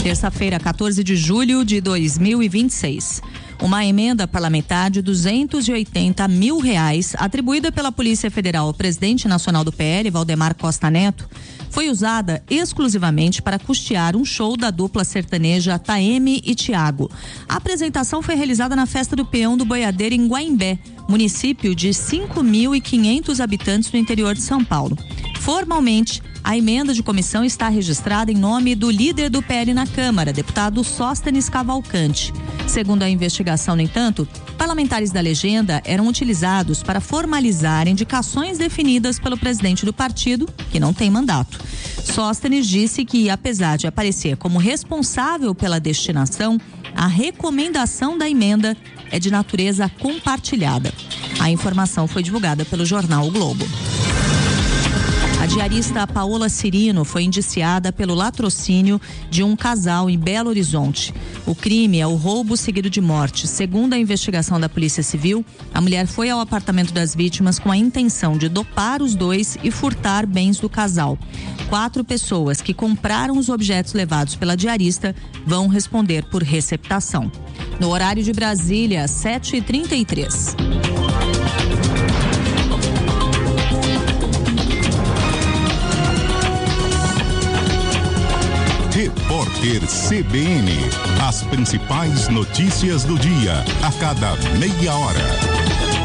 Terça-feira, 14 de julho de 2026. Uma emenda parlamentar de R$280 mil atribuída pela Polícia Federal ao presidente nacional do PL, Valdemar Costa Neto, foi usada exclusivamente para custear um show da dupla sertaneja Taeme e Thiago. A apresentação foi realizada na Festa do Peão do Boiadeiro em Guaimbé, município de 5.500 habitantes no interior de São Paulo. Formalmente, a emenda de comissão está registrada em nome do líder do PL na Câmara, deputado Sóstenes Cavalcante. Segundo a investigação, no entanto, parlamentares da legenda eram utilizados para formalizar indicações definidas pelo presidente do partido, que não tem mandato. Sóstenes disse que, apesar de aparecer como responsável pela destinação, a recomendação da emenda é de natureza compartilhada. A informação foi divulgada pelo jornal O Globo. A diarista Paola Cirino foi indiciada pelo latrocínio de um casal em Belo Horizonte. O crime é o roubo seguido de morte. Segundo a investigação da Polícia Civil, a mulher foi ao apartamento das vítimas com a intenção de dopar os dois e furtar bens do casal. 4 pessoas que compraram os objetos levados pela diarista vão responder por receptação. No horário de Brasília, 7h33. Repórter CBN. As principais notícias do dia, a cada meia hora.